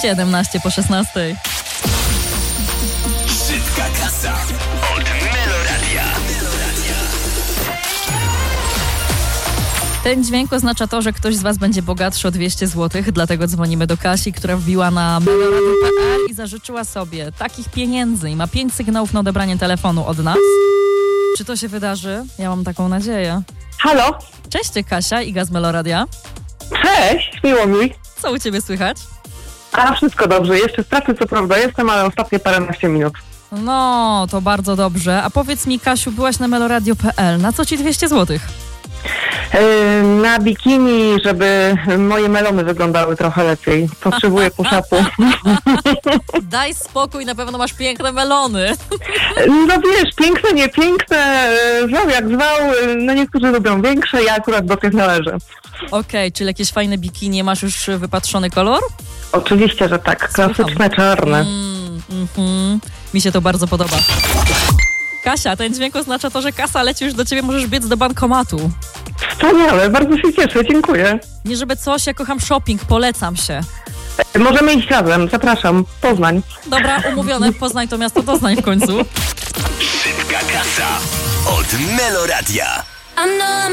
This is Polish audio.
17 po 16. Szybka kasa od Meloradia. Ten dźwięk oznacza to, że ktoś z was będzie bogatszy o 200 zł, dlatego dzwonimy do Kasi, która wbiła na meloradio.pl i zażyczyła sobie takich pieniędzy i ma 5 sygnałów na odebranie telefonu od nas. Czy to się wydarzy? Ja mam taką nadzieję. Halo? Cześć, Kasia, Iga z Meloradia. Cześć, miło mi. Co u ciebie słychać? A, wszystko dobrze. Jeszcze w pracy co prawda jestem, ale ostatnie paręnaście minut. No, to bardzo dobrze. A powiedz mi, Kasiu, byłaś na meloradio.pl. Na co ci 200 zł? Na bikini, żeby moje melony wyglądały trochę lepiej. Potrzebuję push-upu. Daj spokój, na pewno masz piękne melony. No wiesz, piękne, niepiękne, zwał jak zwał. No niektórzy lubią większe, ja akurat do tych należę. Okej, czyli jakieś fajne bikini, masz już wypatrzony kolor? Oczywiście, że tak. Klasyczne, czarne. Mi się to bardzo podoba. Kasia, ten dźwięk oznacza to, że kasa leci już do ciebie, możesz biec do bankomatu. Wspaniale, bardzo się cieszę, dziękuję. Nie żeby coś, ja kocham shopping, polecam się. Możemy iść razem, zapraszam. Poznań. Dobra, umówione, Poznań to miasto doznań w końcu. Szybka kasa od Meloradia.